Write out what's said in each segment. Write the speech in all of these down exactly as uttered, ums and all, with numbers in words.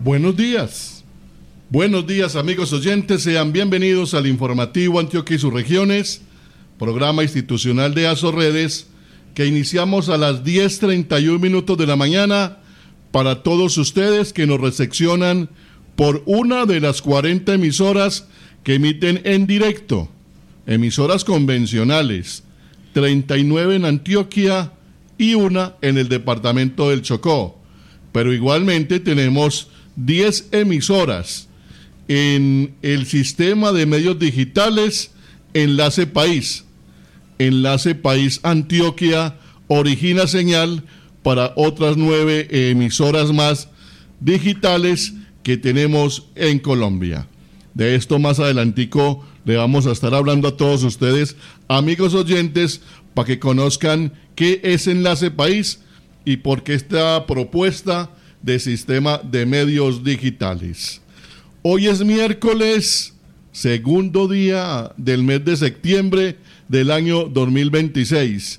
Buenos días. Buenos días, amigos oyentes. Sean bienvenidos al informativo Antioquia y sus regiones, programa institucional de Asorredes, que iniciamos a las diez treinta y un minutos de la mañana para todos ustedes que nos recepcionan por una de las cuarenta emisoras que emiten en directo, emisoras convencionales, treinta y nueve en Antioquia y una en el departamento del Chocó. Pero igualmente tenemos diez emisoras en el sistema de medios digitales Enlace País. Enlace País Antioquia origina señal para otras nueve emisoras más digitales que tenemos en Colombia. De esto más adelantico le vamos a estar hablando a todos ustedes, amigos oyentes, para que conozcan qué es Enlace País y por qué esta propuesta de sistema de medios digitales. Hoy es miércoles, segundo día del mes de septiembre del año dos mil veintiséis.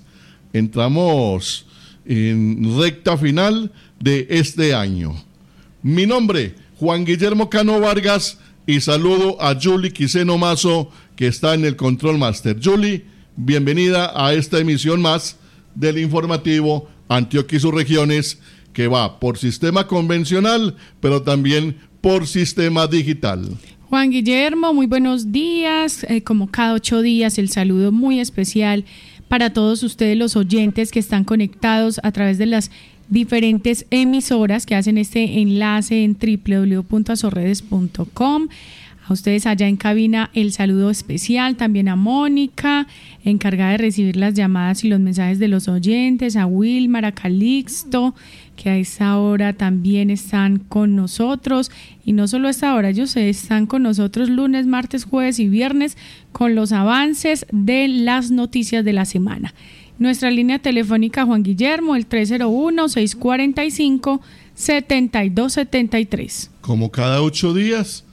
Entramos en recta final de este año. Mi nombre, Juan Guillermo Cano Vargas, y saludo a Julie Quiseno Mazo, que está en el Control Master. Julie, bienvenida a esta emisión más del informativo Antioquia y sus regiones, que va por sistema convencional, pero también por sistema digital. Juan Guillermo, muy buenos días. Eh, como cada ocho días, el saludo muy especial para todos ustedes, los oyentes que están conectados a través de las diferentes emisoras que hacen este enlace en doble u doble u doble u punto asorredes punto com. A ustedes allá en cabina el saludo especial, también a Mónica, encargada de recibir las llamadas y los mensajes de los oyentes, a Wilmar, a Calixto, que a esta hora también están con nosotros, y no solo a esta hora, ellos están con nosotros lunes, martes, jueves y viernes con los avances de las noticias de la semana. Nuestra línea telefónica, Juan Guillermo, el tres cero uno, seis cuatro cinco, siete dos siete tres. Como cada ocho días,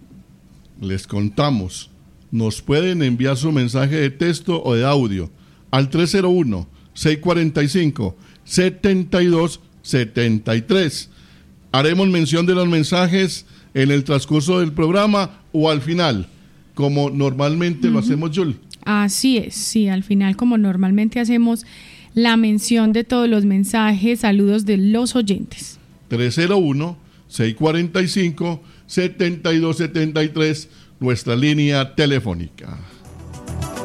les contamos, nos pueden enviar su mensaje de texto o de audio al tres cero uno, seis cuatro cinco, siete dos siete tres. Haremos mención de los mensajes en el transcurso del programa o al final, como normalmente uh-huh. lo hacemos, Julie. Así es, sí, al final como normalmente hacemos la mención de todos los mensajes, saludos de los oyentes. tres cero uno, seis cuatro cinco, siete dos siete tres, nuestra línea telefónica.